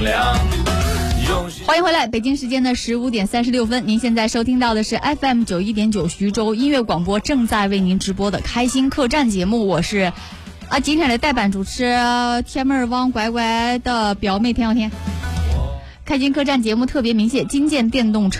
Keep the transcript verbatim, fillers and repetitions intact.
欢迎回来，北京时间的十五点三十六分，您现在收听到的是 F M 九一点九徐州音乐广播正在为您直播的开心客栈节目，我是啊今天的代班主持天妹儿汪乖乖的表妹田小天。开心客栈节目特别鸣谢金建电动车